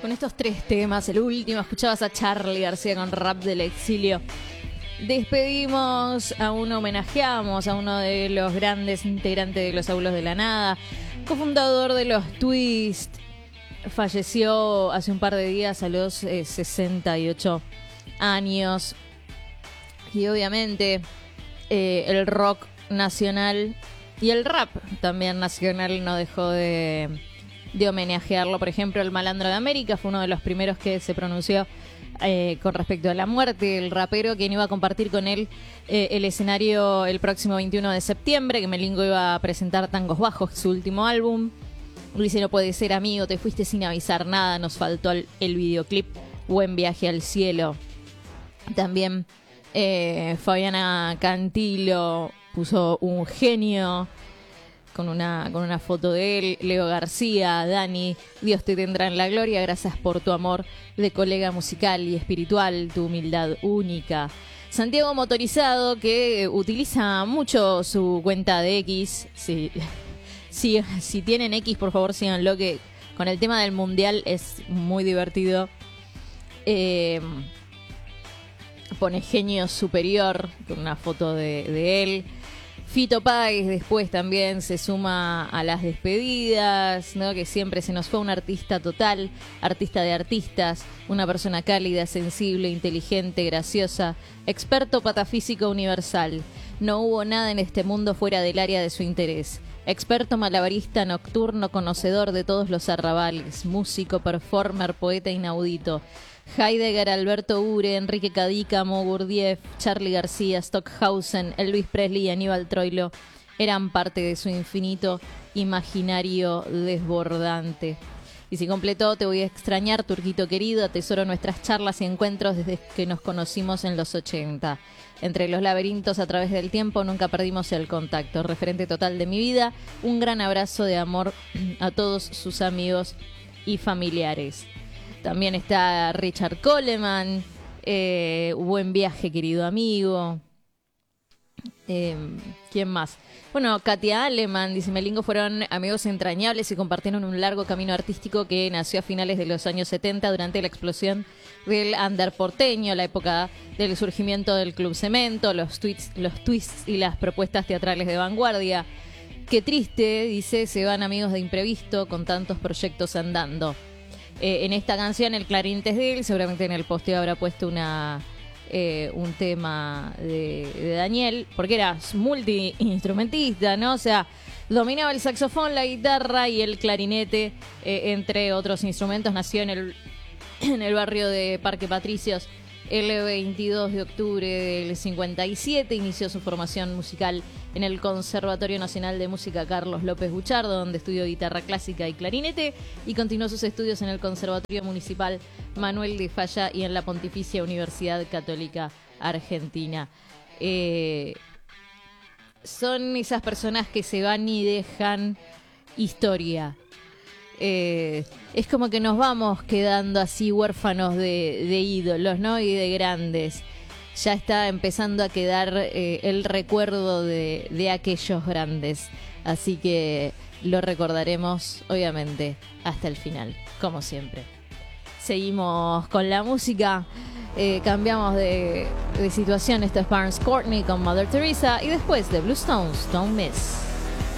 Con estos tres temas, el último escuchabas a Charly García con Rap del Exilio. Despedimos homenajeamos a uno de los grandes integrantes de Los Abuelos de la Nada, cofundador de los Twist. Falleció hace un par de días a los 68 años. Y obviamente el rock nacional y el rap también nacional no dejó de homenajearlo. Por ejemplo, el Malandro de América fue uno de los primeros que se pronunció con respecto a la muerte. El rapero, quien iba a compartir con él el escenario el próximo 21 de septiembre, que Melingo iba a presentar Tangos Bajos, su último álbum. Dice: no puede ser, amigo, te fuiste sin avisar nada, nos faltó el videoclip Buen Viaje al Cielo. También Fabiana Cantilo puso un genio con una foto de él. Leo García: Dani, Dios te tendrá en la gloria, gracias por tu amor de colega musical y espiritual, tu humildad única. Santiago Motorizado, que utiliza mucho su cuenta de X. Si tienen X, por favor síganlo, que con el tema del mundial es muy divertido. Pone genio superior con una foto de él. Fito Páez después también se suma a las despedidas, ¿no? Que siempre se nos fue un artista total, artista de artistas, una persona cálida, sensible, inteligente, graciosa, experto patafísico universal. No hubo nada en este mundo fuera del área de su interés. Experto malabarista nocturno, conocedor de todos los arrabales, músico, performer, poeta inaudito. Heidegger, Alberto Ure, Enrique Cadícamo, Gurdjieff, Charly García, Stockhausen, Elvis Presley y Aníbal Troilo eran parte de su infinito imaginario desbordante. Y si completó: te voy a extrañar, Turquito querido, atesoro nuestras charlas y encuentros desde que nos conocimos en los 80. Entre los laberintos a través del tiempo nunca perdimos el contacto. Referente total de mi vida, un gran abrazo de amor a todos sus amigos y familiares. También está Richard Coleman, buen viaje, querido amigo. ¿Quién más? Bueno, Katia Aleman, dice: Melingo fueron amigos entrañables y compartieron un largo camino artístico que nació a finales de los años 70 durante la explosión del under porteño, la época del surgimiento del Club Cemento, los twists y las propuestas teatrales de vanguardia. Qué triste, dice, se van amigos de imprevisto con tantos proyectos andando. En esta canción el clarinete es de él, seguramente en el posteo habrá puesto un tema de Daniel, porque era multi-instrumentista, ¿no? O sea, dominaba el saxofón, la guitarra y el clarinete, entre otros instrumentos. Nació en el barrio de Parque Patricios el 22 de octubre del 57. Inició su formación musical en el Conservatorio Nacional de Música Carlos López Buchardo, donde estudió guitarra clásica y clarinete, y continuó sus estudios en el Conservatorio Municipal Manuel de Falla y en la Pontificia Universidad Católica Argentina. Son esas personas que se van y dejan historia. Es como que nos vamos quedando así huérfanos de ídolos, ¿no? Y de grandes. Ya está empezando a quedar el recuerdo de aquellos grandes. Así que lo recordaremos, obviamente, hasta el final, como siempre. Seguimos con la música. Cambiamos de situación. Esto es Barnes Courtney con Mother Teresa. Y después de Blue Stones, Don't Miss.